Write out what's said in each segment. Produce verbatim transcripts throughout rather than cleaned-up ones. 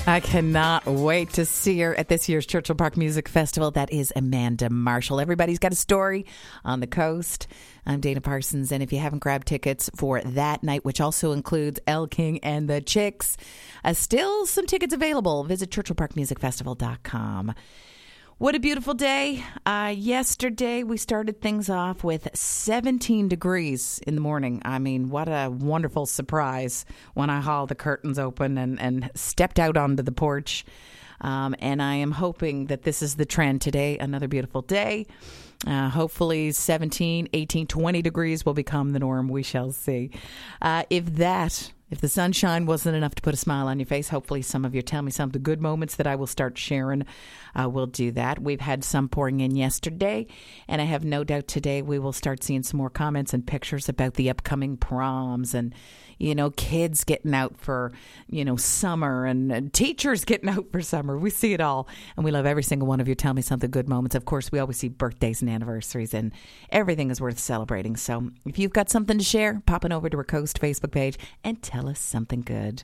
I cannot wait to see her at this year's Churchill Park Music Festival. That is Amanda Marshall. Everybody's got a story on the coast. I'm Dana Parsons, and if you haven't grabbed tickets for that night, which also includes Elle King and the Chicks, uh, still some tickets available. Visit churchill park music festival dot com. What a beautiful day. Uh, yesterday, we started things off with seventeen degrees in the morning. I mean, what a wonderful surprise when I hauled the curtains open and, and stepped out onto the porch. Um, and I am hoping that this is the trend today. Another beautiful day. Uh, hopefully seventeen, eighteen, twenty degrees will become the norm. We shall see. Uh, if that... If the sunshine wasn't enough to put a smile on your face, hopefully some of your Tell Me Something Good moments that I will start sharing uh, will do that. We've had some pouring in yesterday, and I have no doubt today we will start seeing some more comments and pictures about the upcoming proms and, you know, kids getting out for, you know, summer and, and teachers getting out for summer. We see it all, and we love every single one of your Tell Me Something Good moments. Of course, we always see birthdays and anniversaries, and everything is worth celebrating. So if you've got something to share, pop on over to our Coast Facebook page and tell Tell us something good.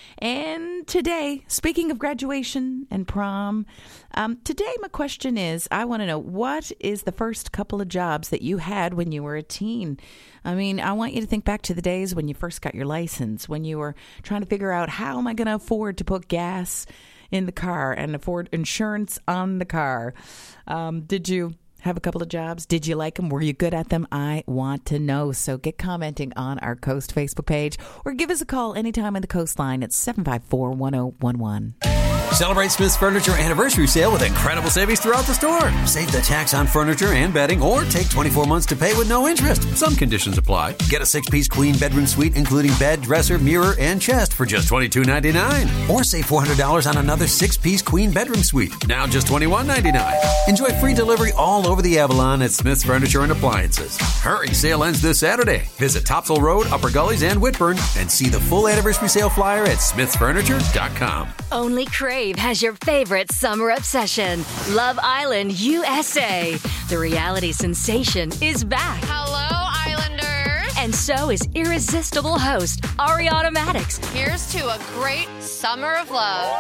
And today, speaking of graduation and prom, um, today my question is, I want to know, what is the first couple of jobs that you had when you were a teen? I mean, I want you to think back to the days when you first got your license, when you were trying to figure out, how am I going to afford to put gas in the car and afford insurance on the car? Um, did you have a couple of jobs? Did you like them? Were you good at them? I want to know. So get commenting on our Coast Facebook page or give us a call anytime on the Coastline at seven five four, one oh one one. Celebrate Smith's Furniture Anniversary Sale with incredible savings throughout the store. Save the tax on furniture and bedding, or take twenty-four months to pay with no interest. Some conditions apply. Get a six-piece queen bedroom suite including bed, dresser, mirror, and chest for just twenty-two ninety-nine. Or save four hundred dollars on another six-piece queen bedroom suite, now just twenty-one ninety-nine. Enjoy free delivery all over the Avalon at Smith's Furniture and Appliances. Hurry, sale ends this Saturday. Visit Topsail Road, Upper Gullies, and Whitburn, and see the full anniversary sale flyer at smiths furniture dot com. Only Crave has your favorite summer obsession, Love Island U S A. The reality sensation is back. Hello, Islanders. And so is irresistible host Ariana Maddox. Here's to a great summer of love.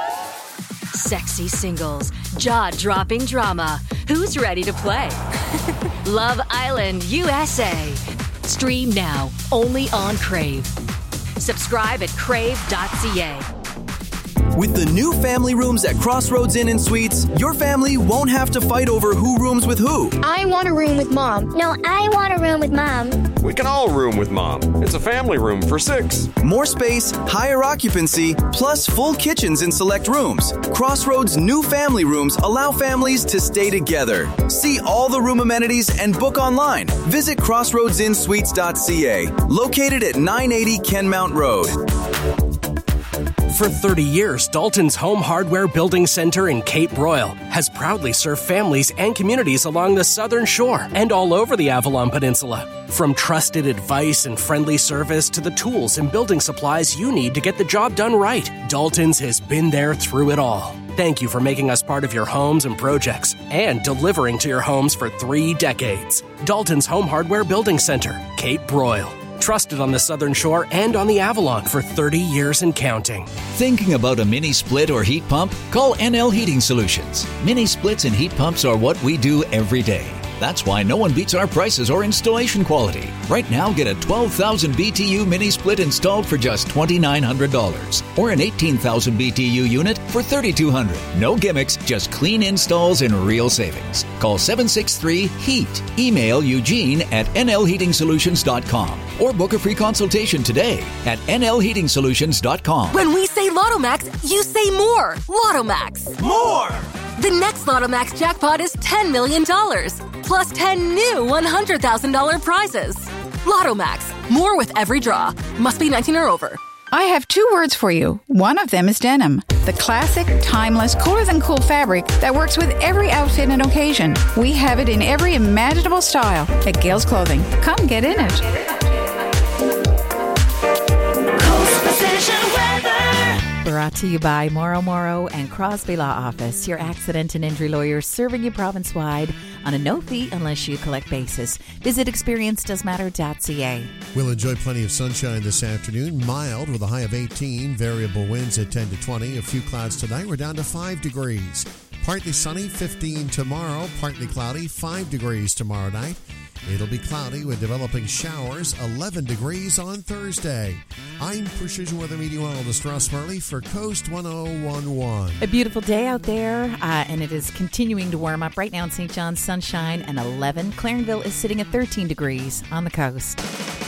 Sexy singles, jaw-dropping drama. Who's ready to play? Love Island U S A. Stream now, only on Crave. Subscribe at crave dot c a. With the new family rooms at Crossroads Inn and Suites, your family won't have to fight over who rooms with who. I want a room with Mom. No, I want a room with Mom. We can all room with Mom. It's a family room for six. More space, higher occupancy, plus full kitchens in select rooms. Crossroads' new family rooms allow families to stay together. See all the room amenities and book online. Visit crossroads in suites dot c a, located at nine eighty Kenmount Road. For thirty years, Dalton's Home Hardware Building Center in Cape Broyle has proudly served families and communities along the southern shore and all over the Avalon Peninsula. From trusted advice and friendly service to the tools and building supplies you need to get the job done right, Dalton's has been there through it all. Thank you for making us part of your homes and projects and delivering to your homes for three decades. Dalton's Home Hardware Building Center, Cape Broyle. Trusted on the Southern Shore and on the Avalon for thirty years and counting. Thinking about a mini split or heat pump? Call N L Heating Solutions. Mini splits and heat pumps are what we do every day. That's why no one beats our prices or installation quality. Right now, get a twelve thousand B T U mini split installed for just twenty-nine hundred dollars or an eighteen thousand B T U unit for thirty-two hundred dollars. No gimmicks, just clean installs and real savings. Call seven six three HEAT. Email Eugene at N L heating solutions dot com or book a free consultation today at N L heating solutions dot com. When we say LottoMax, you say more. LottoMax. More! The next LottoMax jackpot is ten million dollars, plus ten new one hundred thousand dollars prizes. LottoMax, more with every draw. Must be nineteen or over. I have two words for you. One of them is denim, the classic, timeless, cooler than cool fabric that works with every outfit and occasion. We have it in every imaginable style at Gales Clothing. Come get in it. Right brought to you by Morrow Morrow and Crosby Law Office, your accident and injury lawyers serving you province-wide on a no-fee unless you collect basis. Visit experience does matter dot c a. We'll enjoy plenty of sunshine this afternoon. Mild with a high of eighteen. Variable winds at ten to twenty. A few clouds tonight. We're down to five degrees. Partly sunny, fifteen tomorrow. Partly cloudy, five degrees tomorrow night. It'll be cloudy with developing showers, eleven degrees on Thursday. I'm Precision Weather Meteorologist Ross Murley for Coast one oh one point one. A beautiful day out there, uh, and it is continuing to warm up. Right now in Saint John's, sunshine and eleven. Clarenville is sitting at thirteen degrees on the coast.